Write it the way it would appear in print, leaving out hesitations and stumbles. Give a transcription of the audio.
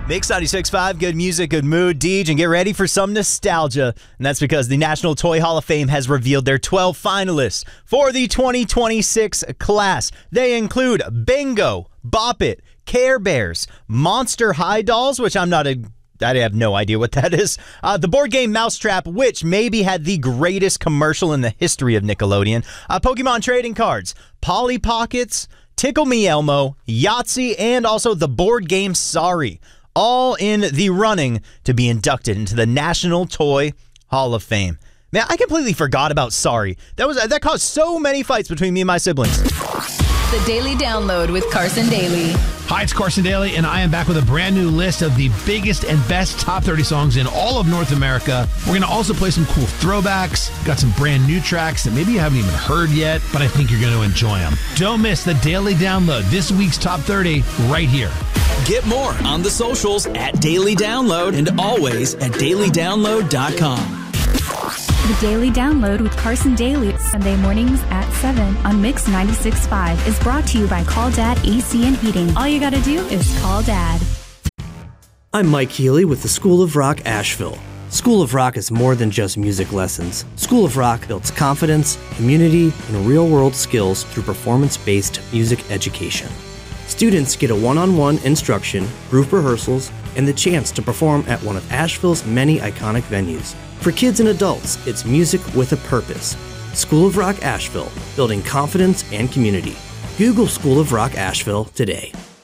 Mix 96.5, good music, good mood, Deej, and get ready for some nostalgia. And that's because the National Toy Hall of Fame has revealed their 12 finalists for the 2026 class. They include Bingo, Bop It, Care Bears, Monster High Dolls, which I have no idea what that is. The board game Mousetrap, which maybe had the greatest commercial in the history of Nickelodeon. Pokemon trading cards, Polly Pockets, Tickle Me Elmo, Yahtzee, and also the board game Sorry. All in the running to be inducted into the National Toy Hall of Fame. Man, I completely forgot about Sorry. That caused so many fights between me and my siblings. The Daily Download with Carson Daly. Hi, it's Carson Daly, and I am back with a brand new list of the biggest and best top 30 songs in all of North America. We're going to also play some cool throwbacks. Got some brand new tracks that maybe you haven't even heard yet, but I think you're going to enjoy them. Don't miss the Daily Download, this week's top 30, right here. Get more on the socials at Daily Download and always at dailydownload.com. The Daily Download with Carson Daly, Sunday mornings at 7 on Mix 96.5 is brought to you by Call Dad AC and Heating. All you gotta do is call Dad. I'm Mike Healy with the School of Rock Asheville. School of Rock is more than just music lessons. School of Rock builds confidence, community, and real-world skills through performance-based music education. Students get a one-on-one instruction, group rehearsals, and the chance to perform at one of Asheville's many iconic venues. For kids and adults, it's music with a purpose. School of Rock Asheville, building confidence and community. Google School of Rock Asheville today.